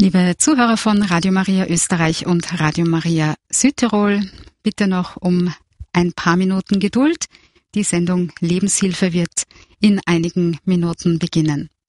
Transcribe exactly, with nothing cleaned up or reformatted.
Liebe Zuhörer von Radio Maria Österreich und Radio Maria Südtirol, bitte noch um ein paar Minuten Geduld. Die Sendung Lebenshilfe wird in einigen Minuten beginnen.